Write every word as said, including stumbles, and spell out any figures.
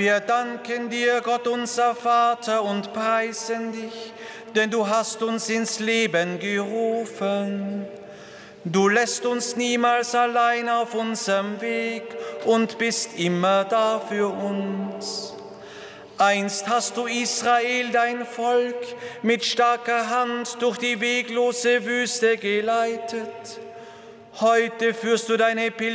wir danken dir, Gott unser Vater, und preisen dich, denn du hast uns ins Leben gerufen. Du lässt uns niemals allein auf unserem Weg und bist immer da für uns. Einst hast du Israel, dein Volk, mit starker Hand durch die weglose Wüste geleitet. Heute führst du deine Pilger